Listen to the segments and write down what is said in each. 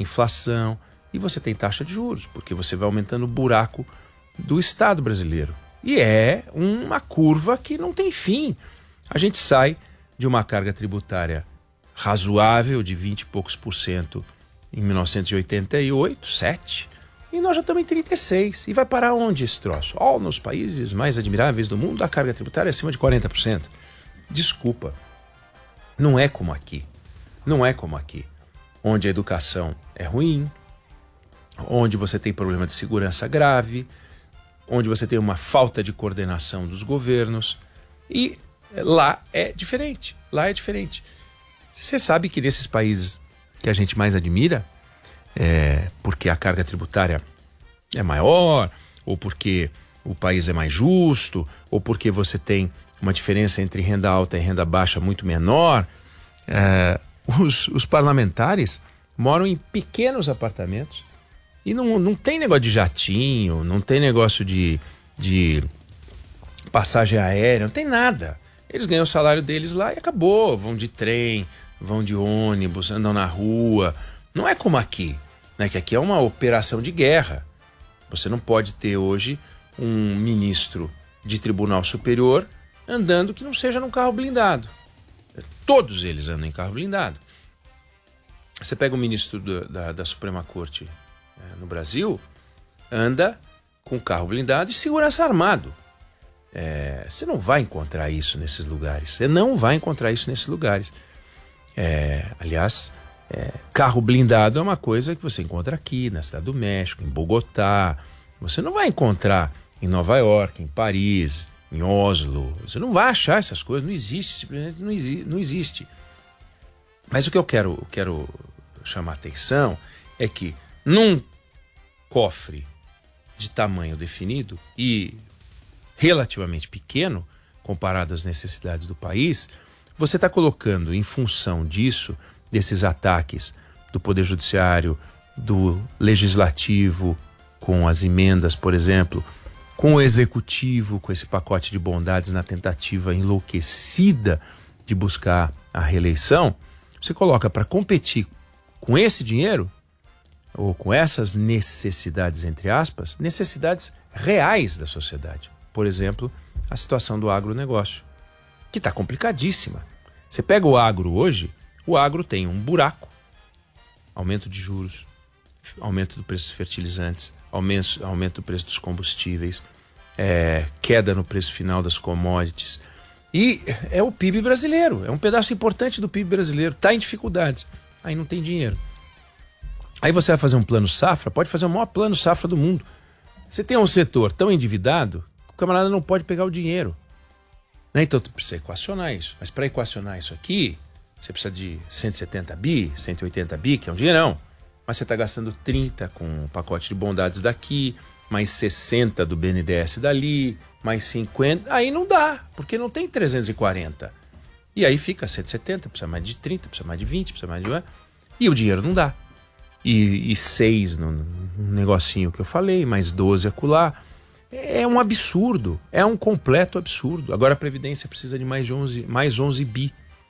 inflação, e você tem taxa de juros, porque você vai aumentando o buraco do Estado brasileiro. E é uma curva que não tem fim. A gente sai de uma carga tributária razoável de 20 e poucos por cento em 1988, 7, e nós já estamos em 36. E vai parar onde esse troço? Nos países mais admiráveis do mundo, a carga tributária é acima de 40%. Desculpa, não é como aqui. Não é como aqui, onde a educação é ruim, onde você tem problema de segurança grave, onde você tem uma falta de coordenação dos governos. E lá é diferente. Lá é diferente. Você sabe que nesses países que a gente mais admira, porque a carga tributária é maior, ou porque o país é mais justo, ou porque você tem uma diferença entre renda alta e renda baixa muito menor, os parlamentares moram em pequenos apartamentos e não tem negócio de jatinho, não tem negócio de passagem aérea, não tem nada. Eles ganham o salário deles lá e acabou. Vão de trem, vão de ônibus, andam na rua. Não é como aqui, né? Que aqui é uma operação de guerra. Você não pode ter hoje um ministro de tribunal superior andando que não seja num carro blindado. Todos eles andam em carro blindado. Você pega o ministro da Suprema Corte no Brasil, anda com carro blindado e segurança armado. Você não vai encontrar isso nesses lugares. Você não vai encontrar isso nesses lugares. Aliás, carro blindado é uma coisa que você encontra aqui, na Cidade do México, em Bogotá. Você não vai encontrar em Nova York, em Paris, em Oslo. Você não vai achar essas coisas. Não existe, simplesmente não existe. Mas o que eu quero chamar a atenção é que num cofre de tamanho definido e relativamente pequeno, comparado às necessidades do país, você está colocando em função disso, desses ataques do Poder Judiciário, do Legislativo, com as emendas, por exemplo, com o Executivo, com esse pacote de bondades na tentativa enlouquecida de buscar a reeleição, você coloca para competir com esse dinheiro, ou com essas necessidades, entre aspas, necessidades reais da sociedade. Por exemplo, a situação do agronegócio, que está complicadíssima. Você pega o agro hoje, o agro tem um buraco, aumento de juros, aumento do preço dos fertilizantes, aumento do preço dos combustíveis, queda no preço final das commodities. E é o PIB brasileiro, é um pedaço importante do PIB brasileiro, está em dificuldades, aí não tem dinheiro. Aí você vai fazer um plano safra, pode fazer o maior plano safra do mundo. Você tem um setor tão endividado, o camarada não pode pegar o dinheiro. Então tu precisa equacionar isso. Mas para equacionar isso aqui, você precisa de 170 bi, 180 bi, que é um dinheirão. Mas você está gastando 30 com um pacote de bondades daqui, mais 60 do BNDES dali, mais 50. Aí não dá, porque não tem 340. E aí fica 170, precisa mais de 30, precisa mais de 20, precisa mais de... E o dinheiro não dá. E 6 no negocinho que eu falei, mais 12 acolá. É um absurdo, é um completo absurdo. Agora a Previdência precisa de mais 11 bi.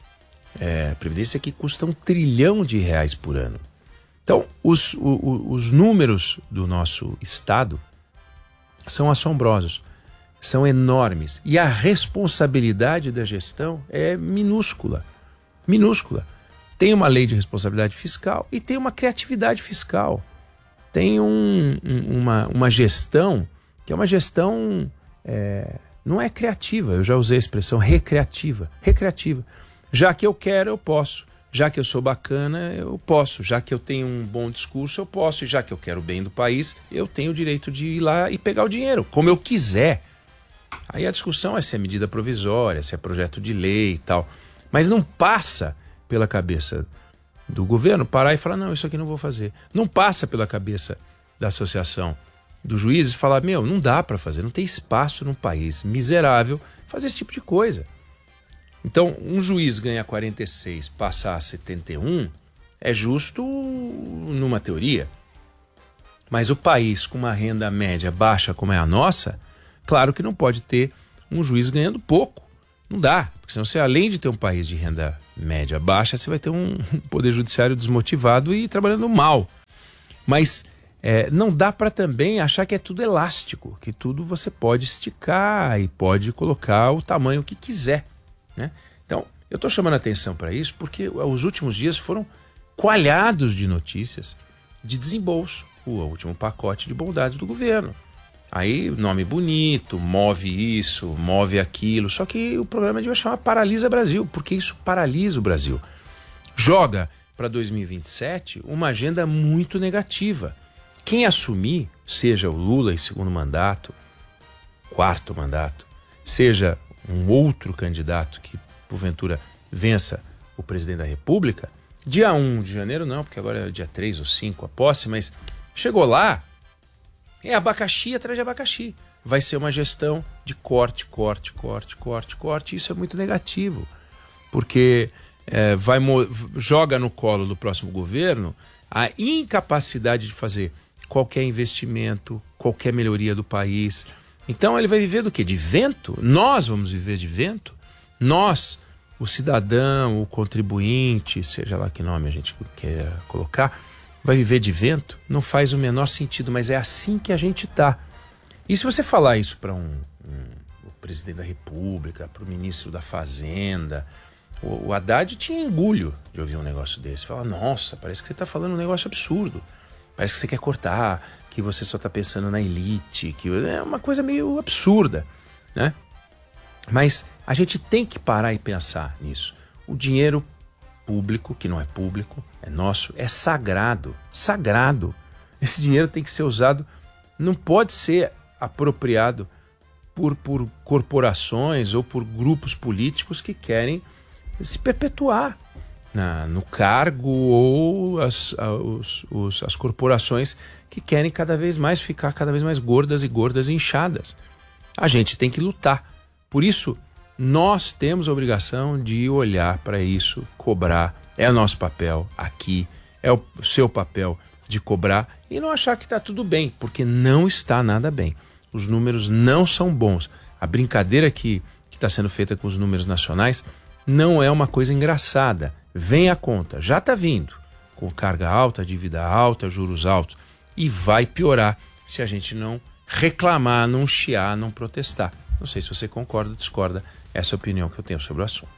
A Previdência que custa R$1 trilhão por ano. Então, os números do nosso Estado são assombrosos, são enormes. E a responsabilidade da gestão é minúscula, minúscula. Tem uma lei de responsabilidade fiscal e tem uma criatividade fiscal. Tem uma gestão que é uma gestão, não é criativa, eu já usei a expressão recreativa. Já que eu quero, eu posso. Já que eu sou bacana, eu posso. Já que eu tenho um bom discurso, eu posso. E já que eu quero o bem do país, eu tenho o direito de ir lá e pegar o dinheiro, como eu quiser. Aí a discussão é se é medida provisória, se é projeto de lei e tal. Mas não passa pela cabeça do governo parar e falar, não, isso aqui não vou fazer. Não passa pela cabeça da associação dos juízes falar, não dá para fazer, não tem espaço num país miserável fazer esse tipo de coisa. Então, um juiz ganha 46, passar a 71, é justo numa teoria. Mas o país com uma renda média baixa como é a nossa, claro que não pode ter um juiz ganhando pouco. Não dá, porque senão você, além de ter um país de renda média baixa, você vai ter um poder judiciário desmotivado e trabalhando mal. Mas não dá para também achar que é tudo elástico, que tudo você pode esticar e pode colocar o tamanho que quiser, né? Então, eu estou chamando a atenção para isso porque os últimos dias foram coalhados de notícias de desembolso, o último pacote de bondades do governo. Aí, nome bonito, move isso, move aquilo, só que o programa devia chamar Paralisa Brasil, porque isso paralisa o Brasil. Joga para 2027 uma agenda muito negativa. Quem assumir, seja o Lula em segundo mandato, quarto mandato, seja um outro candidato que porventura vença o presidente da República, dia 1 de janeiro não, porque agora é dia 3 ou 5 a posse, mas chegou lá, é abacaxi atrás de abacaxi. Vai ser uma gestão de corte. Isso é muito negativo, porque joga no colo do próximo governo a incapacidade de fazer qualquer investimento, qualquer melhoria do país. Então ele vai viver do quê? De vento? Nós vamos viver de vento? Nós, o cidadão, o contribuinte, seja lá que nome a gente quer colocar, vai viver de vento? Não faz o menor sentido, mas é assim que a gente está. E se você falar isso para o presidente da República, para o ministro da Fazenda, o Haddad tinha engulho de ouvir um negócio desse. Fala, nossa, parece que você está falando um negócio absurdo. Parece que você quer cortar, que você só está pensando na elite, que é uma coisa meio absurda, né? Mas a gente tem que parar e pensar nisso. O dinheiro público, que não é público, é nosso, é sagrado. Sagrado. Esse dinheiro tem que ser usado, não pode ser apropriado por corporações ou por grupos políticos que querem se perpetuar no cargo, ou as corporações que querem cada vez mais ficar cada vez mais gordas e inchadas. A gente tem que lutar. Por isso, nós temos a obrigação de olhar para isso, cobrar. É o nosso papel aqui, é o seu papel de cobrar e não achar que está tudo bem, porque não está nada bem. Os números não são bons. A brincadeira que está sendo feita com os números nacionais não é uma coisa engraçada. Vem a conta, já está vindo, com carga alta, dívida alta, juros altos, e vai piorar se a gente não reclamar, não chiar, não protestar. Não sei se você concorda ou discorda, essa é a opinião que eu tenho sobre o assunto.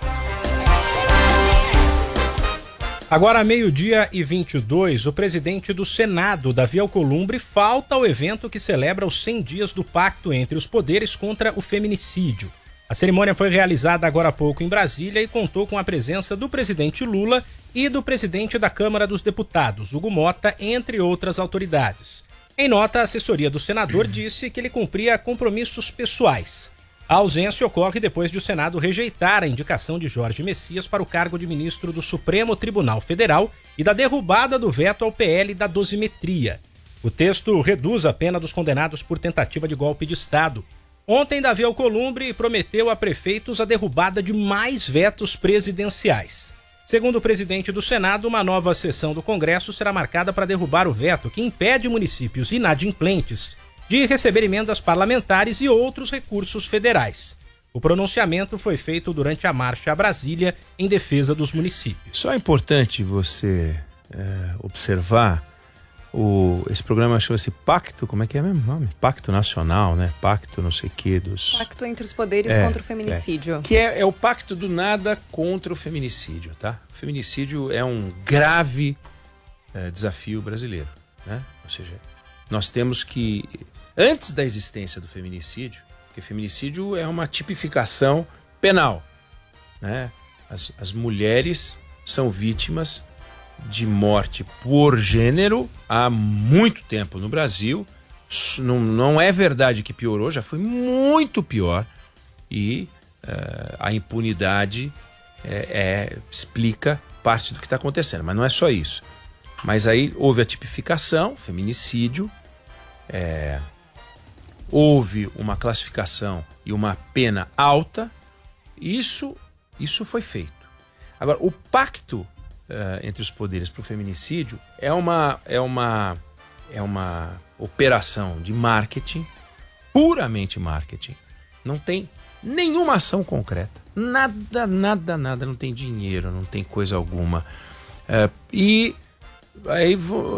Agora, 12:22, o presidente do Senado, Davi Alcolumbre, falta ao evento que celebra os 100 dias do pacto entre os poderes contra o feminicídio. A cerimônia foi realizada agora há pouco em Brasília e contou com a presença do presidente Lula e do presidente da Câmara dos Deputados, Hugo Motta, entre outras autoridades. Em nota, a assessoria do senador disse que ele cumpria compromissos pessoais. A ausência ocorre depois de o Senado rejeitar a indicação de Jorge Messias para o cargo de ministro do Supremo Tribunal Federal e da derrubada do veto ao PL da dosimetria. O texto reduz a pena dos condenados por tentativa de golpe de Estado. Ontem, Davi Alcolumbre prometeu a prefeitos a derrubada de mais vetos presidenciais. Segundo o presidente do Senado, uma nova sessão do Congresso será marcada para derrubar o veto que impede municípios inadimplentes de receber emendas parlamentares e outros recursos federais. O pronunciamento foi feito durante a marcha a Brasília em defesa dos municípios. Só é importante você observar, esse programa chama-se Pacto, como é que é mesmo o nome? Pacto Nacional, né? Pacto não sei o que dos... Pacto entre os poderes contra o feminicídio. Que é o pacto do nada contra o feminicídio, tá? O feminicídio é um grave desafio brasileiro, né? Ou seja, nós temos que, antes da existência do feminicídio, porque feminicídio é uma tipificação penal, né? As mulheres são vítimas de morte por gênero há muito tempo no Brasil. Não é verdade que piorou, já foi muito pior, e a impunidade explica parte do que está acontecendo, mas não é só isso. Mas aí houve a tipificação, feminicídio, houve uma classificação e uma pena alta. Isso foi feito. Agora, o pacto entre os poderes para o feminicídio é uma operação de marketing, puramente marketing. Não tem nenhuma ação concreta. Nada, não tem dinheiro, não tem coisa alguma. E aí